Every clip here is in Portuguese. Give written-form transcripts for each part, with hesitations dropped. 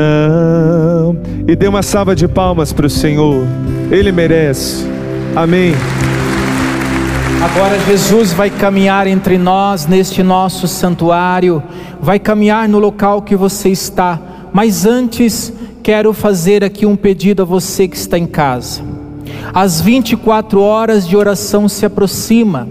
E dê uma salva de palmas para o Senhor. Ele merece. Amém. Agora Jesus vai caminhar entre nós neste nosso santuário, vai caminhar no local que você está. Mas antes, quero fazer aqui um pedido a você que está em casa. As 24 horas de oração se aproximam.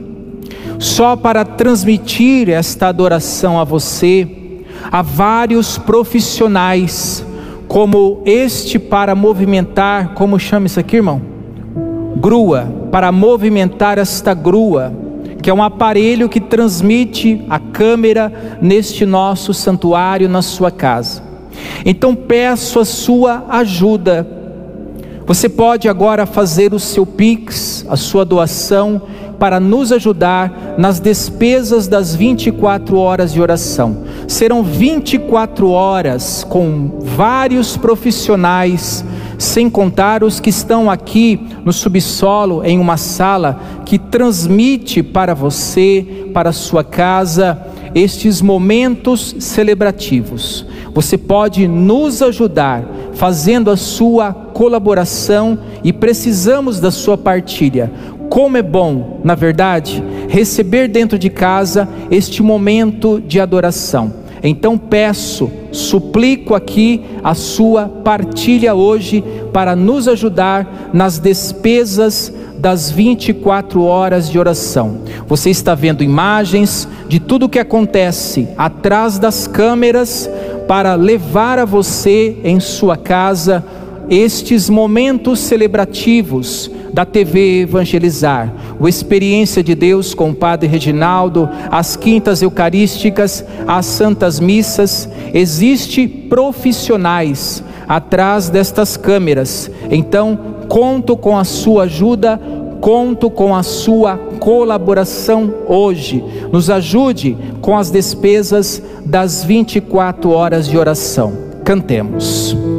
Só para transmitir esta adoração a você, há vários profissionais, como este para movimentar, como chama isso aqui, irmão? Grua, para movimentar esta grua, que é um aparelho que transmite a câmera neste nosso santuário, na sua casa. Então peço a sua ajuda. Você pode agora fazer o seu Pix, a sua doação, para nos ajudar nas despesas das 24 horas de oração. Serão 24 horas com vários profissionais, sem contar os que estão aqui no subsolo, em uma sala que transmite para você, para a sua casa, estes momentos celebrativos. Você pode nos ajudar fazendo a sua colaboração e precisamos da sua partilha. Como é bom, na verdade, receber dentro de casa este momento de adoração. Então peço, suplico aqui a sua partilha hoje para nos ajudar nas despesas das 24 horas de oração. Você está vendo imagens de tudo o que acontece atrás das câmeras para levar a você em sua casa estes momentos celebrativos da TV Evangelizar, o Experiência de Deus com o Padre Reginaldo, as quintas eucarísticas, as santas missas. Existem profissionais atrás destas câmeras. Então conto com a sua ajuda, conto com a sua colaboração hoje. Nos ajude com as despesas das 24 horas de oração. Cantemos.